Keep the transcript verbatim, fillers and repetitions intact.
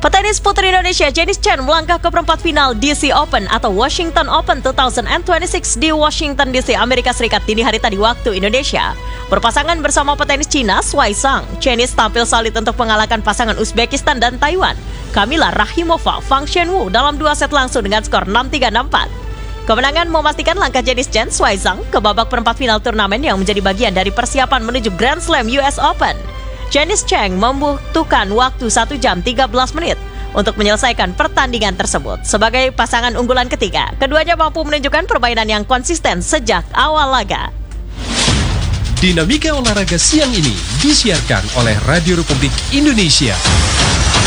Petenis putri Indonesia Janice Chen melangkah ke perempat final D C Open atau Washington Open dua ribu dua puluh enam di Washington D C, Amerika Serikat dini hari tadi waktu Indonesia. Berpasangan bersama petenis Cina Shuai Zhang, Janice tampil solid untuk mengalahkan pasangan Uzbekistan dan Taiwan, Kamila Rakhimova, Fang Xianwu dalam dua set langsung dengan skor enam tiga enam empat. Kemenangan memastikan langkah Janice Chen Shuai Zhang ke babak perempat final turnamen yang menjadi bagian dari persiapan menuju Grand Slam U S Open. Janice Chen membutuhkan waktu satu jam tiga belas menit untuk menyelesaikan pertandingan tersebut. Sebagai pasangan unggulan ketiga, keduanya mampu menunjukkan permainan yang konsisten sejak awal laga. Dinamika olahraga siang ini disiarkan oleh Radio Republik Indonesia.